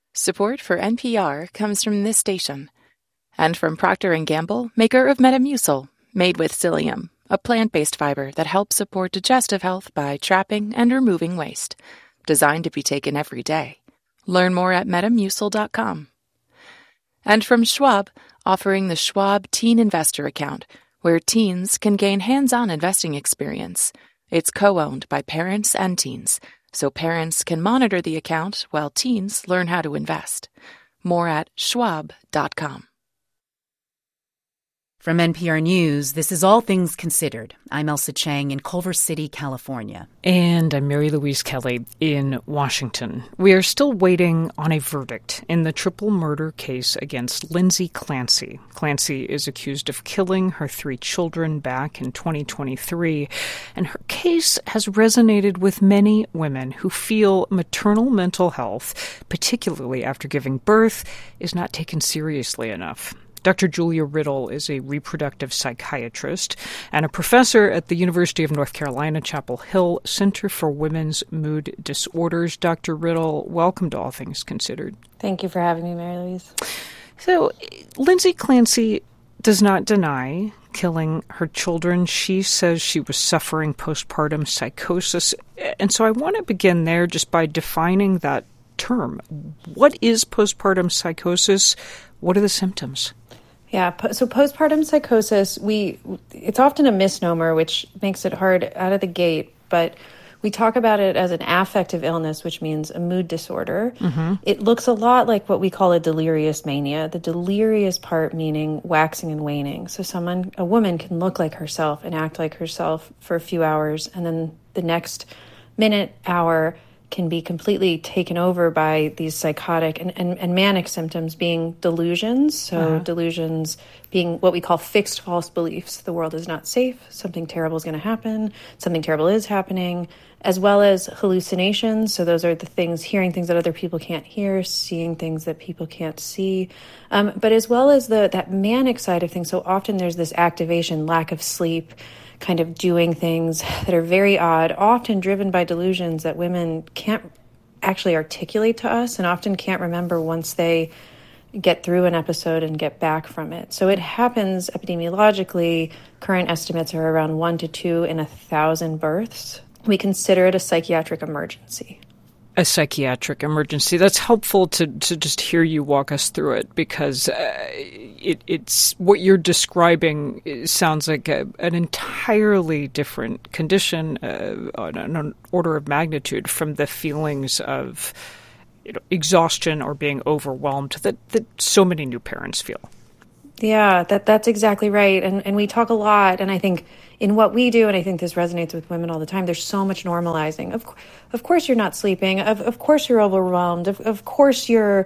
Support for NPR comes from this station and from Procter & Gamble, maker of Metamucil, made with psyllium, a plant-based fiber that helps support digestive health by trapping and removing waste. Designed to be taken every day. Learn more at metamucil.com. And from Schwab, offering the Schwab Teen Investor Account, where teens can gain hands-on investing experience. It's co-owned by parents and teens, so parents can monitor the account while teens learn how to invest. More at schwab.com. From NPR News, this is All Things Considered. I'm Elsa Chang in Culver City, California. And I'm Mary Louise Kelly in Washington. We are still waiting on a verdict in the triple murder case against Lindsay Clancy. Clancy is accused of killing her 3 children back in 2023, and her case has resonated with many women who feel maternal mental health, particularly after giving birth, is not taken seriously enough. Dr. Julia Riddle is a reproductive psychiatrist and a professor at the University of North Carolina, Chapel Hill Center for Women's Mood Disorders. Dr. Riddle, welcome to All Things Considered. Thank you for having me, Mary Louise. So, Lindsay Clancy does not deny killing her children. She says she was suffering postpartum psychosis. And so I want to begin there just by defining that term. What is postpartum psychosis? What are the symptoms? Yeah, so postpartum psychosis, it's often a misnomer, which makes it hard out of the gate, but we talk about it as an affective illness, which means a mood disorder. Mm-hmm. It looks a lot like what we call a delirious mania, the delirious part meaning waxing and waning. So a woman can look like herself and act like herself for a few hours, and then the next minute, hour, can be completely taken over by these psychotic and manic symptoms being delusions. So delusions being what we call fixed false beliefs. The world is not safe. Something terrible is going to happen. Something terrible is happening, as well as hallucinations. So those are the things, hearing things that other people can't hear, seeing things that people can't see. But as well as that manic side of things. So often there's this activation, lack of sleep, kind of doing things that are very odd, often driven by delusions that women can't actually articulate to us and often can't remember once they get through an episode and get back from it. So it happens epidemiologically. Current estimates are around 1 to 2 in 1,000 births. We consider it a psychiatric emergency. A psychiatric emergency. That's helpful to just hear you walk us through it, because it's what you're describing sounds like an entirely different condition on an order of magnitude from the feelings of exhaustion or being overwhelmed that so many new parents feel. Yeah, that's exactly right. And we talk a lot, and I think in what we do, and I think this resonates with women all the time, there's so much normalizing. Of course you're not sleeping. Of course you're overwhelmed. Of course you're,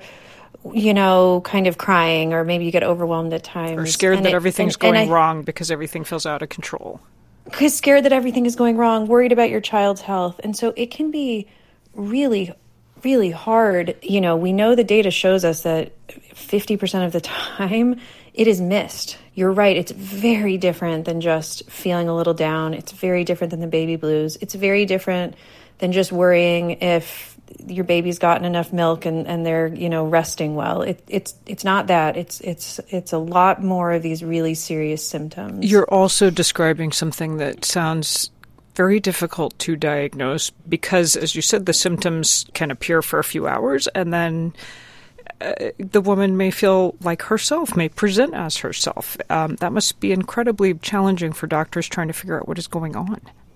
kind of crying, or maybe you get overwhelmed at times. Or scared that everything's going wrong because everything feels out of control. Because scared that everything is going wrong, worried about your child's health. And so it can be really, really hard. We know the data shows us that 50% of the time it is missed. You're right. It's very different than just feeling a little down. It's very different than the baby blues. It's very different than just worrying if your baby's gotten enough milk and they're, resting well. It's not that. It's a lot more of these really serious symptoms. You're also describing something that sounds very difficult to diagnose because, as you said, the symptoms can appear for a few hours and then the woman may feel like herself, may present as herself. That must be incredibly challenging for doctors trying to figure out what is going on.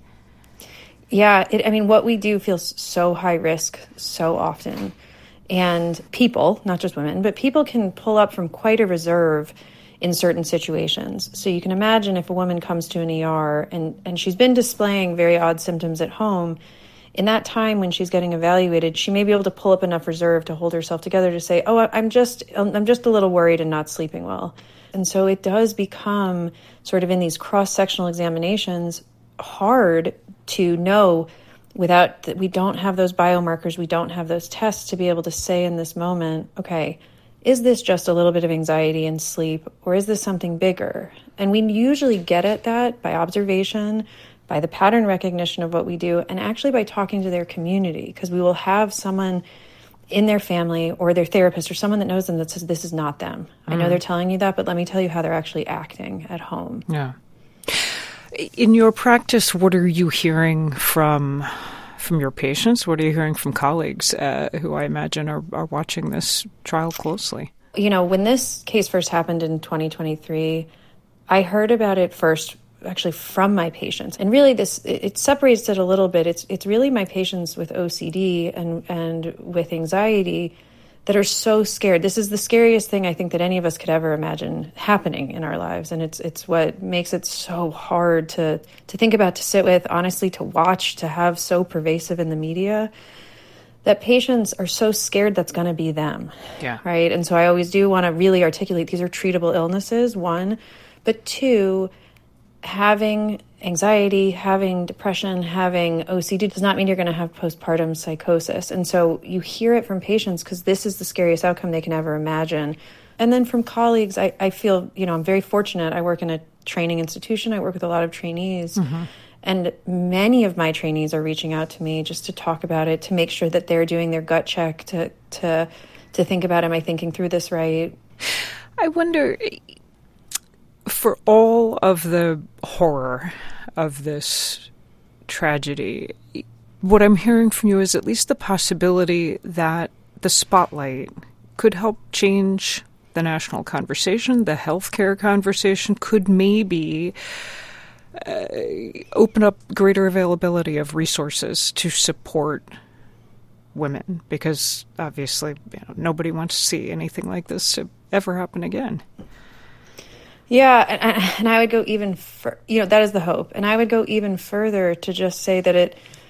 Yeah, what we do feels so high risk so often. And people, not just women, but people can pull up from quite a reserve in certain situations. So you can imagine if a woman comes to an ER and she's been displaying very odd symptoms at home, in that time when she's getting evaluated, she may be able to pull up enough reserve to hold herself together to say, oh, I'm just a little worried and not sleeping well. And so it does become sort of in these cross-sectional examinations hard to know without that we don't have those biomarkers, we don't have those tests to be able to say in this moment, okay, is this just a little bit of anxiety and sleep, or is this something bigger? And we usually get at that by observation, by the pattern recognition of what we do, and actually by talking to their community, because we will have someone in their family or their therapist or someone that knows them that says, this is not them. I know they're telling you that, but let me tell you how they're actually acting at home. Yeah. In your practice, what are you hearing from your patients? What are you hearing from colleagues who I imagine are watching this trial closely? You know, when this case first happened in 2023, I heard about it first actually from my patients. And really it separates it a little bit. It's really my patients with OCD and with anxiety that are so scared. This is the scariest thing I think that any of us could ever imagine happening in our lives. And it's what makes it so hard to think about, to sit with, honestly, to watch, to have so pervasive in the media, that patients are so scared that's going to be them. Yeah. Right? And so I always do want to really articulate these are treatable illnesses, one, but two, having anxiety, having depression, having OCD does not mean you're going to have postpartum psychosis. And so you hear it from patients because this is the scariest outcome they can ever imagine. And then from colleagues, I feel, I'm very fortunate. I work in a training institution. I work with a lot of trainees. Mm-hmm. And many of my trainees are reaching out to me just to talk about it, to make sure that they're doing their gut check, to think about, am I thinking through this right? I wonder, for all of the horror of this tragedy, what I'm hearing from you is at least the possibility that the spotlight could help change the national conversation, the healthcare conversation, could maybe open up greater availability of resources to support women, because obviously nobody wants to see anything like this to ever happen again. Yeah, and I would go even that is the hope. And I would go even further to just say that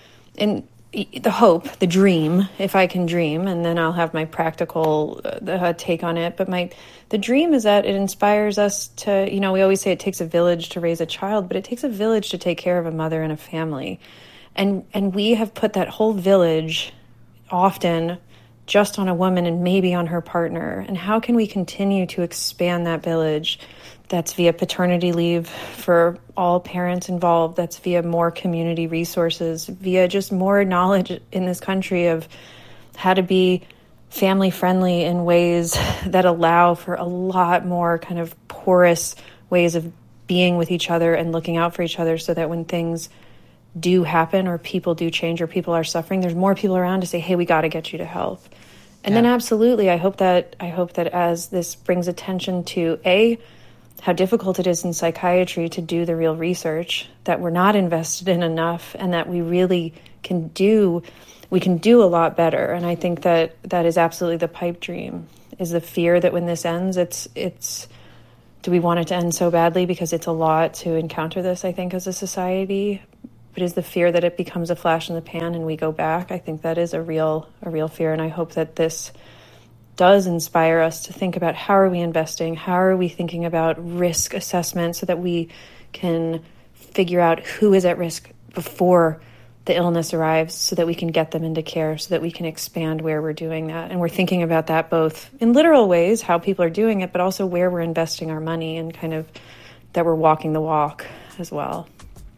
the hope, the dream, if I can dream, and then I'll have my practical take on it. But the dream is that it inspires us to, we always say it takes a village to raise a child, but it takes a village to take care of a mother and a family. And we have put that whole village often just on a woman and maybe on her partner. And how can we continue to expand that village? That's via paternity leave for all parents involved. That's via more community resources, via just more knowledge in this country of how to be family friendly in ways that allow for a lot more kind of porous ways of being with each other and looking out for each other, so that when things do happen or people do change or people are suffering, there's more people around to say, hey, we got to get you to health. And then absolutely, I hope that as this brings attention to how difficult it is in psychiatry to do the real research, that we're not invested in enough, and that we really can do a lot better. And I think that is absolutely the pipe dream, is the fear that when this ends, it's do we want it to end so badly? Because it's a lot to encounter this, I think, as a society. But is the fear that it becomes a flash in the pan and we go back? I think that is a real fear. And I hope that this does inspire us to think about, how are we investing? How are we thinking about risk assessment so that we can figure out who is at risk before the illness arrives, so that we can get them into care, so that we can expand where we're doing that. And we're thinking about that both in literal ways, how people are doing it, but also where we're investing our money, and kind of that we're walking the walk as well.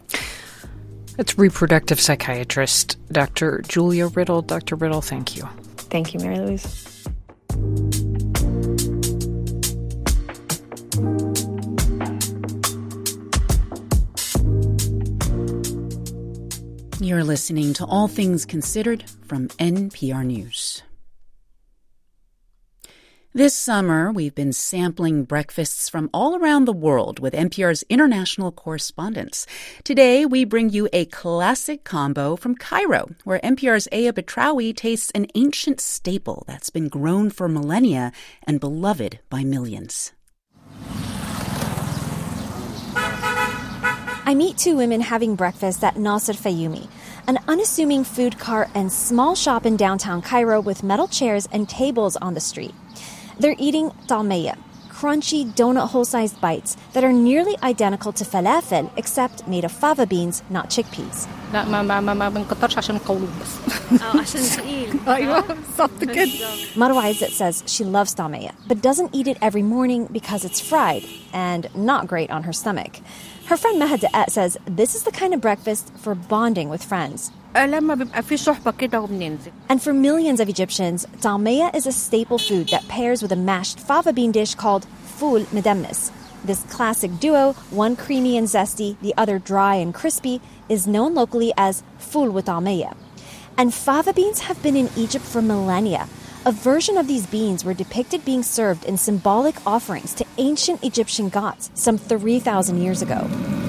That's reproductive psychiatrist Dr. Julia Riddle. Dr. Riddle, thank you. Thank you, Mary Louise. You're listening to All Things Considered from NPR News. This summer, we've been sampling breakfasts from all around the world with NPR's international correspondents. Today, we bring you a classic combo from Cairo, where NPR's Aya Betrawi tastes an ancient staple that's been grown for millennia and beloved by millions. I meet two women having breakfast at Nasser Fayoumi, an unassuming food cart and small shop in downtown Cairo with metal chairs and tables on the street. They're eating talmeya, crunchy donut hole-sized bites that are nearly identical to falafel, except made of fava beans, not chickpeas. Marwa Izzet says she loves talmeya, but doesn't eat it every morning because it's fried and not great on her stomach. Her friend Mahad Da'at says this is the kind of breakfast for bonding with friends. And for millions of Egyptians, dalmaya is a staple food that pairs with a mashed fava bean dish called ful medemnis. This classic duo, one creamy and zesty, the other dry and crispy, is known locally as ful with dalmaya. And fava beans have been in Egypt for millennia. A version of these beans were depicted being served in symbolic offerings to ancient Egyptian gods some 3,000 years ago.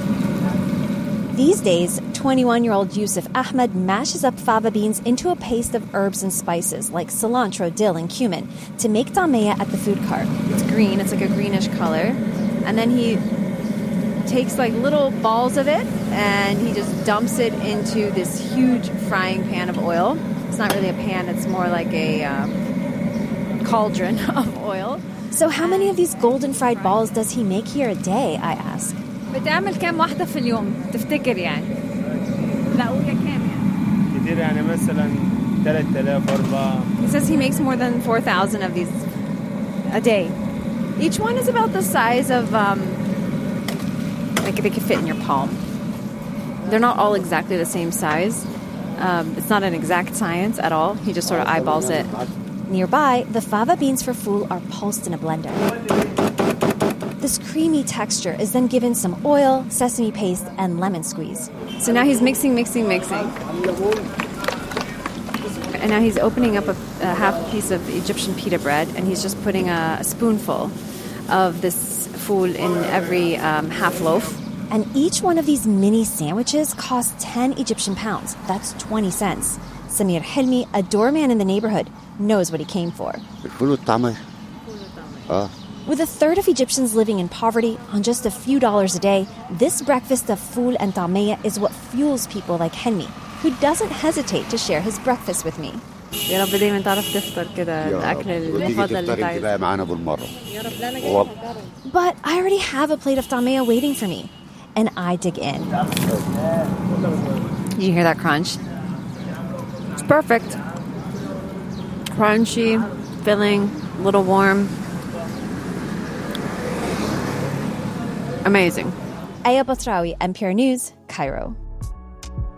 These days, 21-year-old Yusuf Ahmed mashes up fava beans into a paste of herbs and spices like cilantro, dill, and cumin to make dalmaya at the food cart. It's green, it's like a greenish color. And then he takes like little balls of it and he just dumps it into this huge frying pan of oil. It's not really a pan, it's more like a cauldron of oil. So how many of these golden fried balls does he make here a day, I ask? بتعمل كم واحدة في اليوم تفتكر يعني؟ لا قولي كام يعني؟ كتير يعني مثلا 3000 4. He says he makes more than 4,000 of these a day. Each one is about the size of like they could fit in your palm. They're not all exactly the same size. It's not an exact science at all. He just sort of eyeballs it. Nearby, the fava beans for ful are pulsed in a blender. This creamy texture is then given some oil, sesame paste, and lemon squeeze. So now he's mixing. And now he's opening up a half piece of Egyptian pita bread, and he's just putting a spoonful of this ful in every half loaf. And each one of these mini sandwiches costs 10 Egyptian pounds. That's 20 cents. Samir Hilmi, a doorman in the neighborhood, knows what he came for. With a third of Egyptians living in poverty on just a few dollars a day, this breakfast of ful and dalmaya is what fuels people like Hilmi, who doesn't hesitate to share his breakfast with me. يا رب دايما تعرف تفطر كده الأكل المفضل بتاعي. But I already have a plate of dalmaya waiting for me, and I dig in. Did you hear that crunch? It's perfect. Crunchy, filling, a little warm. Amazing. Aya Batrawi, NPR News, Cairo.